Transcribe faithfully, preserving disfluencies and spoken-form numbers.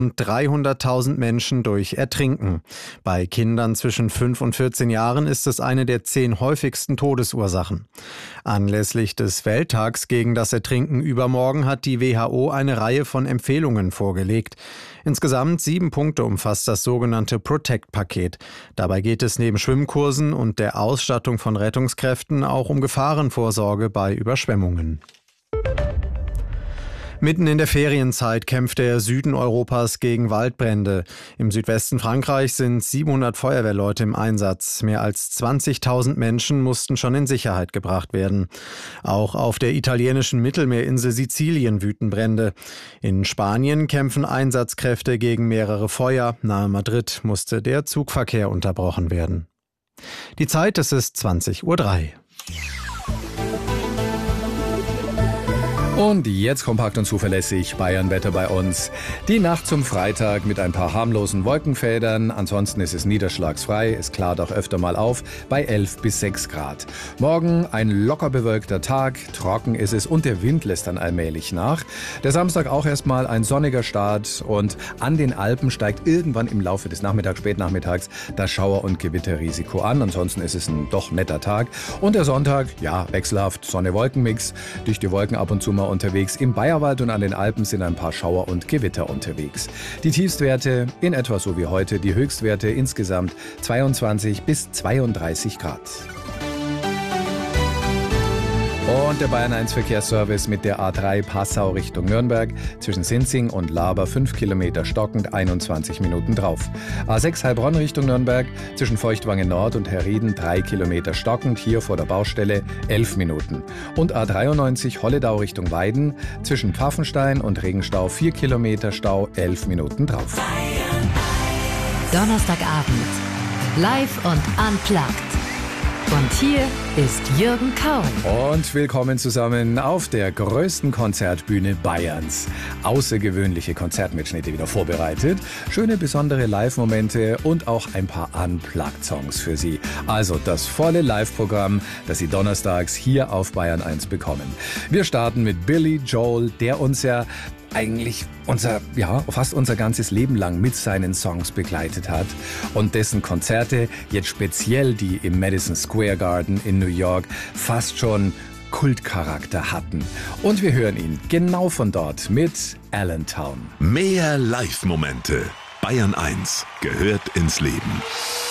dreihunderttausend Menschen durch Ertrinken. Bei Kindern zwischen fünf und vierzehn Jahren ist es eine der zehn häufigsten Todesursachen. Anlässlich des Welttags gegen das Ertrinken übermorgen hat die W H O eine Reihe von Empfehlungen vorgelegt. Insgesamt sieben Punkte umfasst das sogenannte Protect-Paket. Dabei geht es neben Schwimmkursen und der Ausstattung von Rettungskräften auch um Gefahrenvorsorge bei Überschwemmungen. Mitten in der Ferienzeit kämpft der Süden Europas gegen Waldbrände. Im Südwesten Frankreichs sind siebenhundert Feuerwehrleute im Einsatz. Mehr als zwanzigtausend Menschen mussten schon in Sicherheit gebracht werden. Auch auf der italienischen Mittelmeerinsel Sizilien wüten Brände. In Spanien kämpfen Einsatzkräfte gegen mehrere Feuer. Nahe Madrid musste der Zugverkehr unterbrochen werden. Die Zeit, es ist zwanzig Uhr drei. Und jetzt kompakt und zuverlässig Bayernwetter bei uns. Die Nacht zum Freitag mit ein paar harmlosen Wolkenfädern. Ansonsten ist es niederschlagsfrei. Es klart auch öfter mal auf bei elf bis sechs Grad. Morgen ein locker bewölkter Tag. Trocken ist es und der Wind lässt dann allmählich nach. Der Samstag auch erstmal ein sonniger Start. Und an den Alpen steigt irgendwann im Laufe des Nachmittags, Spätnachmittags das Schauer- und Gewitterrisiko an. Ansonsten ist es ein doch netter Tag. Und der Sonntag, ja, wechselhaft Sonne-Wolken-Mix. Dichte Wolken ab und zu mal unterwegs. Im Bayerwald und an den Alpen sind ein paar Schauer und Gewitter unterwegs. Die Tiefstwerte in etwa so wie heute, die Höchstwerte insgesamt zweiundzwanzig bis zweiunddreißig Grad. Und der Bayern eins Verkehrsservice mit der A drei Passau Richtung Nürnberg. Zwischen Sinzing und Laber fünf Kilometer stockend, einundzwanzig Minuten drauf. A sechs Heilbronn Richtung Nürnberg. Zwischen Feuchtwangen Nord und Herrieden drei Kilometer stockend, hier vor der Baustelle elf Minuten. Und A dreiundneunzig Holledau Richtung Weiden. Zwischen Pfaffenstein und Regenstau vier Kilometer Stau, elf Minuten drauf. Donnerstagabend. Live und unplugged. Und hier ist Jürgen Kauen. Und willkommen zusammen auf der größten Konzertbühne Bayerns. Außergewöhnliche Konzertmitschnitte wieder vorbereitet, schöne besondere Live-Momente und auch ein paar Unplugged-Songs für Sie. Also das volle Live-Programm, das Sie donnerstags hier auf Bayern eins bekommen. Wir starten mit Billy Joel, der uns ja eigentlich unser, ja, fast unser ganzes Leben lang mit seinen Songs begleitet hat und dessen Konzerte, jetzt speziell die im Madison Square Garden in New York, fast schon Kultcharakter hatten. Und wir hören ihn genau von dort mit Allentown. Mehr Live-Momente. Bayern eins gehört ins Leben.